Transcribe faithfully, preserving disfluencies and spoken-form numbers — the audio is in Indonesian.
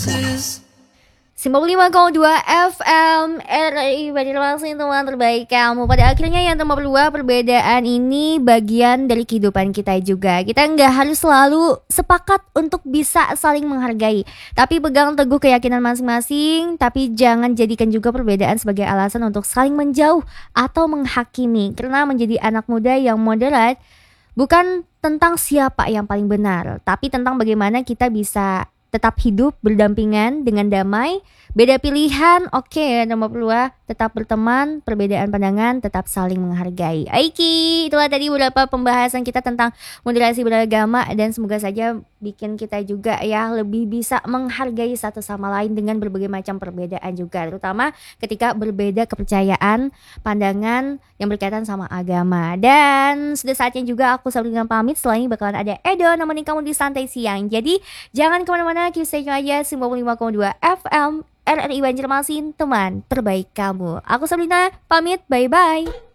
sembilan puluh lima koma dua F M R I Banjarmasin, teman terbaik kamu. Pada akhirnya yang teman berdua, perbedaan ini bagian dari kehidupan kita juga. Kita nggak harus selalu sepakat untuk bisa saling menghargai, tapi pegang teguh keyakinan masing-masing. Tapi jangan jadikan juga perbedaan sebagai alasan untuk saling menjauh atau menghakimi. Karena menjadi anak muda yang moderat bukan tentang siapa yang paling benar, tapi tentang bagaimana kita bisa tetap hidup berdampingan dengan damai. Beda pilihan, oke okay, nomor dua, tetap berteman, perbedaan pandangan, tetap saling menghargai. Aiki, itulah tadi beberapa pembahasan kita tentang moderasi beragama, dan semoga saja bikin kita juga ya lebih bisa menghargai satu sama lain dengan berbagai macam perbedaan juga, terutama ketika berbeda kepercayaan, pandangan yang berkaitan sama agama. Dan sudah saatnya juga aku Sabrina pamit. Setelah ini bakalan ada Edo nemenin kamu di santai siang. Jadi jangan kemana-mana, keep stay tune aja sembilan puluh lima koma dua F M R R I Banjarmasin, teman terbaik kamu. Aku Sabrina pamit, bye-bye.